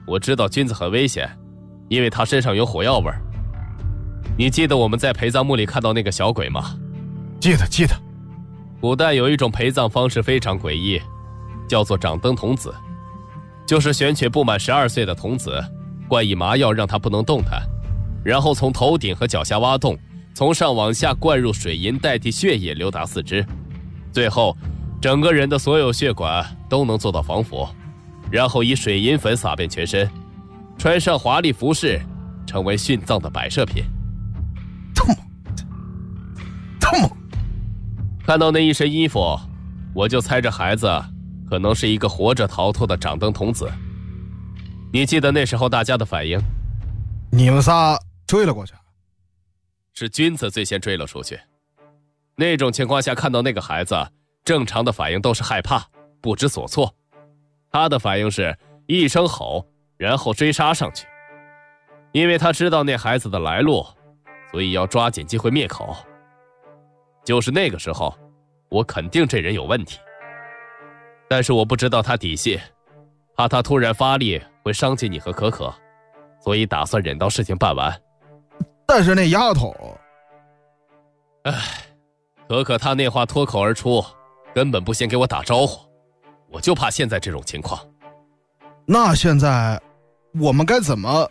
我知道君子很危险，因为他身上有火药味儿。你记得我们在陪葬墓里看到那个小鬼吗？ 记得。 古代有一种陪葬方式非常诡异，叫做掌灯童子，就是选取不满12岁的童子，灌以麻药让他不能动弹，然后从头顶和脚下挖洞，从上往下灌入水银代替血液流达四肢，最后整个人的所有血管都能做到防腐，然后以水银粉撒遍全身，穿上华丽服饰，成为殉葬的摆设品。 这么看到那一身衣服，我就猜着孩子可能是一个活着逃脱的掌灯童子。你记得那时候大家的反应？ 你们仨追了过去？ 是君子最先追了出去。那种情况下看到那个孩子，正常的反应都是害怕，不知所措。他的反应是一声吼，然后追杀上去。因为他知道那孩子的来路，所以要抓紧机会灭口。就是那个时候，我肯定这人有问题，但是我不知道他底细，怕他突然发力会伤及你和可可，所以打算忍到事情办完。 但是那丫头， 可可她那话脱口而出，根本不先给我打招呼，我就怕现在这种情况。 那现在我们该怎么？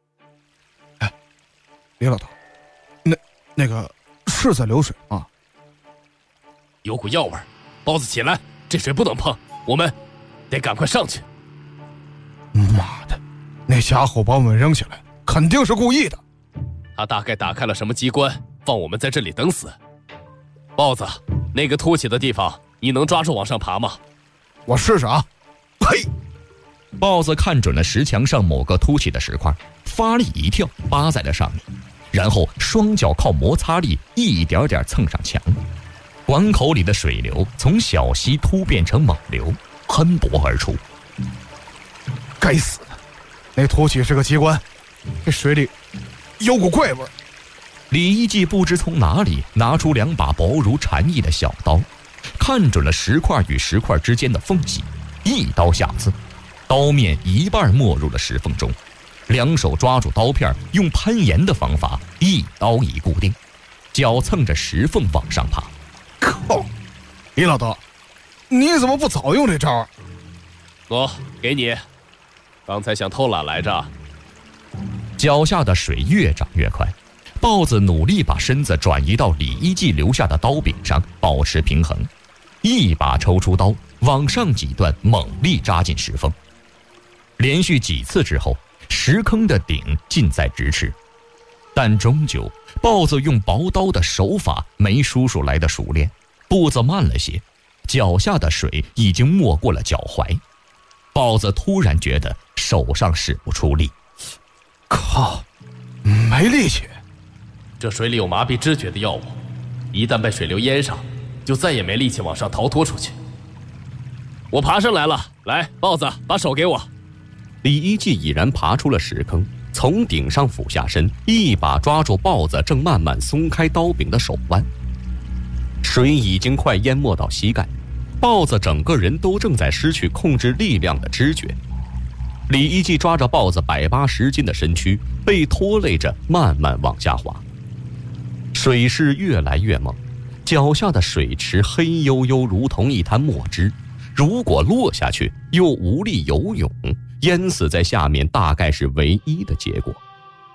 李老头，那个是在流水吗？ 有股药味，包子起来，这水不能碰，我们得赶快上去。 妈的，那家伙把我们扔下来，肯定是故意的。 他大概打开了什么机关，放我们在这里等死。包子，那个凸起的地方，你能抓住往上爬吗？ 我试试啊。嘿， 豹子看准了石墙上某个凸起的石块，发力一跳，扒在了上面，然后双脚靠摩擦力一点点蹭上墙。管口里的水流从小溪突变成猛流，喷薄而出。 该死的，那凸起是个机关，这水里有股怪味。 李一记不知从哪里拿出2把薄如蝉翼的小刀，看准了石块与石块之间的缝隙，一刀下刺，刀面一半没入了石缝中，两手抓住刀片，用攀岩的方法一刀一固定，脚蹭着石缝往上爬。 靠！李老头，你怎么不早用这招？ 给你，刚才想偷懒来着。 脚下的水越涨越快，豹子努力把身子转移到李一记留下的刀柄上，保持平衡，一把抽出刀，往上几段猛力扎进石缝。连续几次之后，石坑的顶近在咫尺，但终究豹子用薄刀的手法没叔叔来的熟练，步子慢了些，脚下的水已经没过了脚踝。豹子突然觉得手上使不出力， 靠，没力气。 这水里有麻痹知觉的药物，一旦被水流淹上，就再也没力气往上逃脱出去。我爬上来了，来，豹子，把手给我。 李一记已然爬出了石坑，从顶上俯下身，一把抓住豹子正慢慢松开刀柄的手腕。水已经快淹没到膝盖，豹子整个人都正在失去控制力量的知觉。李一记抓着豹子180斤的身躯，被拖累着慢慢往下滑。水势越来越猛，脚下的水池黑黝黝，如同一滩墨汁。如果落下去又无力游泳，淹死在下面大概是唯一的结果。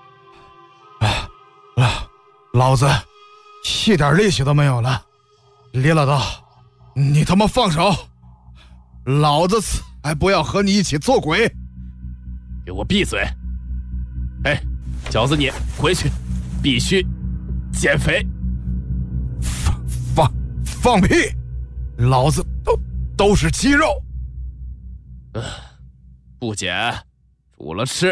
老子一点力气都没有了。李老道，你他妈放手，老子才不要和你一起做鬼。 给我闭嘴！饺子你回去，必须减肥。 放屁！老子都是肌肉。 不减，煮了吃。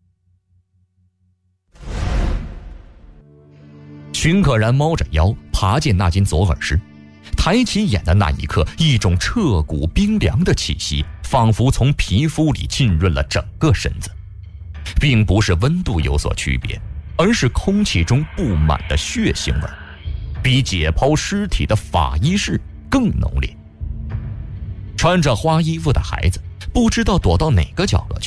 荀可然猫着腰爬进那间左耳室，抬起眼的那一刻，一种彻骨冰凉的气息仿佛从皮肤里浸润了整个身子，并不是温度有所区别，而是空气中布满的血腥味，比解剖尸体的法医室更浓烈。穿着花衣服的孩子不知道躲到哪个角落去。